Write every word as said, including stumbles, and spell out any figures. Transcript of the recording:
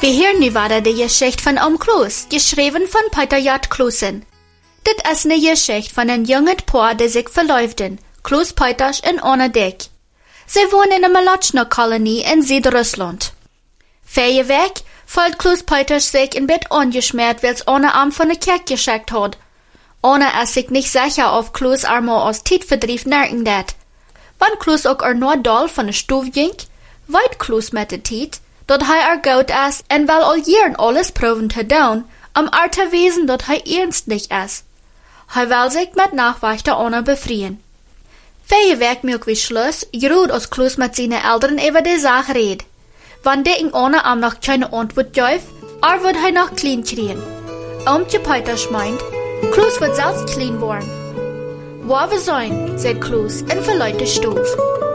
Wir hören nu weiter die Geschichte von Oom Kloos, geschrieben von Peter J. Kloosen. Dit is eine Geschichte von einem jungen Paar, die sich verläuften, Kloos Peters und Anna Dick. Sie wohnen in einer Malotschner-Kolonie in Südrussland. Vier weg fällt Kloos Peters sich in Bett angeschmiert, weil es Anna Arm von der Kerk geschickt hat. Anna ist sich nicht sicher, ob Kloos einmal aus Tiefverdrief nerken dat. Wenn Kloos auch er nur doll von der Stube ging, weit Kloos mit der Tiet, dat hij er gut is en wel al jaren alles proben te doen, om er te wezen dat hij ernstig is. Hij wil zich met Nachwächter Anna befreien. Vier Werk milk wie Schluss, geruht als Kloos mit seinen Eltern über die Sache red. Wenn die in Anna am noch keine Antwort gäuf, er wird hij noch clean kriegen. Oomtje Peters meint, Kloos wird selbst clean worden. Wo wir sein, sagt Kloos, in verleute Stuf.